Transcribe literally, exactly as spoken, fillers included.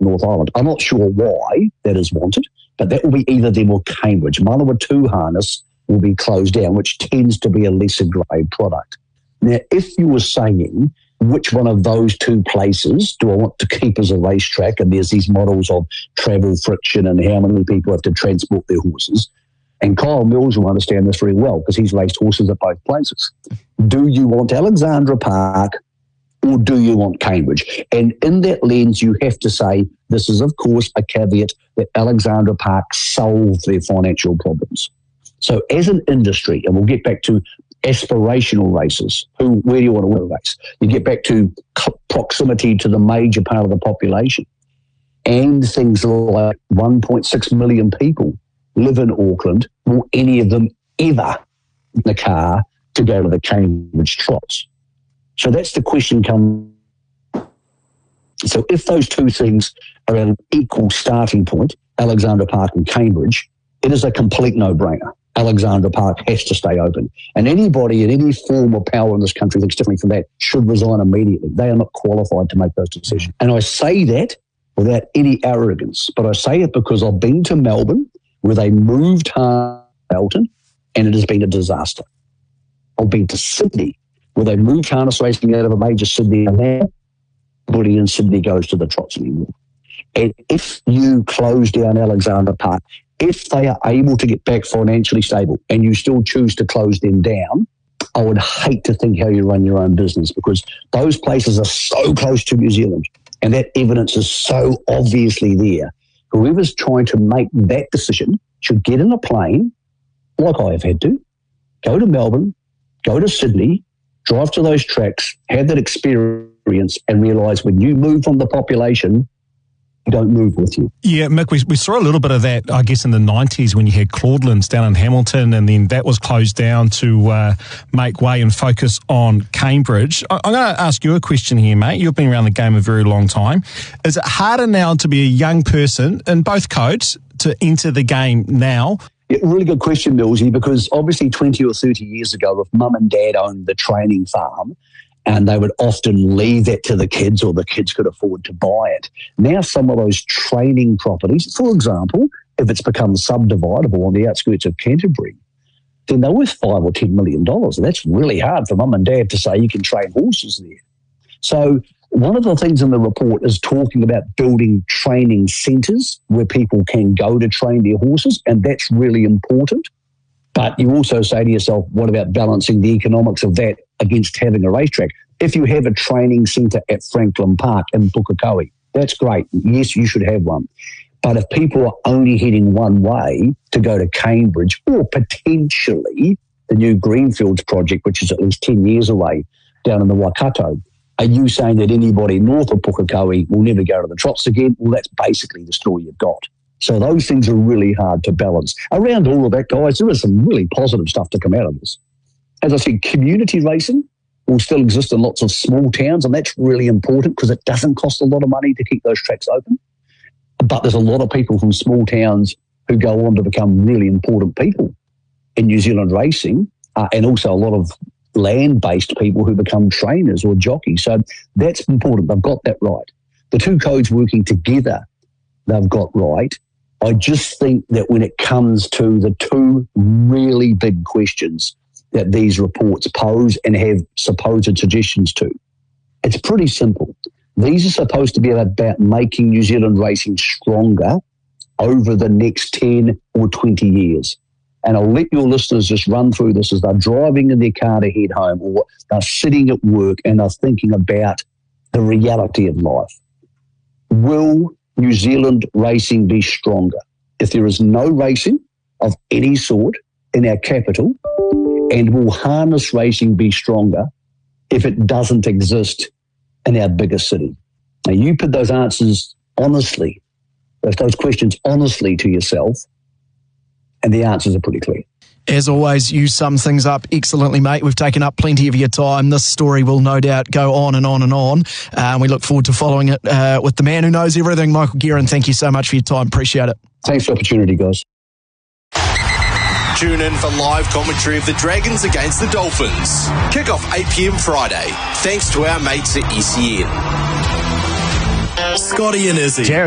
North Island. I'm not sure why that is wanted, but that will be either them or Cambridge. Manawa two harness will be closed down, which tends to be a lesser grade product. Now, if you were saying which one of those two places do I want to keep as a racetrack, and there's these models of travel friction and how many people have to transport their horses, and Kyle Mills will understand this very well because he's raced horses at both places. Do you want Alexandra Park or do you want Cambridge? And in that lens, you have to say this is, of course, a caveat that Alexandra Park solve their financial problems. So as an industry, and we'll get back to aspirational races, who, where do you want to win a race? You get back to proximity to the major part of the population, and things like one point six million people live in Auckland. Will any of them ever in the car to go to the Cambridge Trots? So that's the question come. So if those two things are at an equal starting point, Alexandra Park and Cambridge, it is a complete no-brainer. Alexandra Park has to stay open. And anybody in any form of power in this country thinks differently from that should resign immediately. They are not qualified to make those decisions. And I say that without any arrogance, but I say it because I've been to Melbourne where they moved Hamilton and it has been a disaster. I've been to Sydney where they moved harness racing out of a major Sydney, and now nobody in Sydney goes to the Trots anymore. And if you close down Alexandra Park, if they are able to get back financially stable and you still choose to close them down, I would hate to think how you run your own business, because those places are so close to New Zealand and that evidence is so obviously there. Whoever's trying to make that decision should get in a plane, like I have had to, go to Melbourne, go to Sydney, drive to those tracks, have that experience and realise when you move from the population, you don't move with you. Yeah, Mick, we, we saw a little bit of that, I guess, in the nineties when you had Claudelands down in Hamilton, and then that was closed down to uh, make way and focus on Cambridge. I, I'm going to ask you a question here, mate. You've been around the game a very long time. Is it harder now to be a young person in both codes to enter the game now? Yeah, really good question, Millsy, because obviously twenty or thirty years ago, if mum and dad owned the training farm, and they would often leave that to the kids, or the kids could afford to buy it. Now some of those training properties, for example, if it's become subdividable on the outskirts of Canterbury, then they're worth five or ten million dollars. And that's really hard for mum and dad to say you can train horses there. So one of the things in the report is talking about building training centres where people can go to train their horses, and that's really important. But you also say to yourself, what about balancing the economics of that against having a racetrack? If you have a training centre at Franklin Park in Pukekohe, that's great. Yes, you should have one. But if people are only heading one way to go to Cambridge, or potentially the new Greenfields project, which is at least ten years away down in the Waikato, are you saying that anybody north of Pukekohe will never go to the Trots again? Well, that's basically the story you've got. So those things are really hard to balance. Around all of that, guys, there is some really positive stuff to come out of this. As I said, community racing will still exist in lots of small towns, and that's really important because it doesn't cost a lot of money to keep those tracks open. But there's a lot of people from small towns who go on to become really important people in New Zealand racing, uh, and also a lot of land-based people who become trainers or jockeys. So that's important. They've got that right. The two codes working together, they've got right. I just think that when it comes to the two really big questions that these reports pose and have supposed suggestions to, it's pretty simple. These are supposed to be about making New Zealand racing stronger over the next ten or twenty years. And I'll let your listeners just run through this as they're driving in their car to head home, or they're sitting at work and they're thinking about the reality of life. Will New Zealand racing be stronger if there is no racing of any sort in our capital? And will harness racing be stronger if it doesn't exist in our biggest city? Now, you put those answers honestly, those questions honestly to yourself, and the answers are pretty clear. As always, you sum things up excellently, mate. We've taken up plenty of your time. This story will no doubt go on and on and on. Uh, and we look forward to following it uh, with the man who knows everything, Michael Guerin. Thank you so much for your time. Appreciate it. Thanks for the opportunity, guys. Tune in for live commentary of the Dragons against the Dolphins. Kick-off eight p.m. Friday. Thanks to our mates at E C N. Scotty and Izzy.